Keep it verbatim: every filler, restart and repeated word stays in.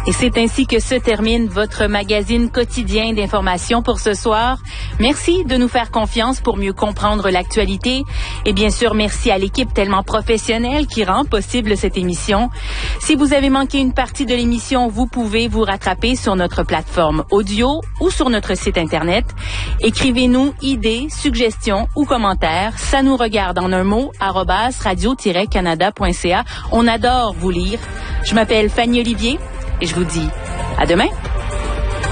Et c'est ainsi que se termine votre magazine quotidien d'information pour ce soir. Merci de nous faire confiance pour mieux comprendre l'actualité. Et bien sûr, merci à l'équipe tellement professionnelle qui rend possible cette émission. Si vous avez manqué une partie de l'émission, vous pouvez vous rattraper sur notre plateforme audio ou sur notre site Internet. Écrivez-nous idées, suggestions ou commentaires. Ça nous regarde en un mot, arobase radio tiret canada point c a. On adore vous lire. Je m'appelle Fanny Olivier et je vous dis à demain.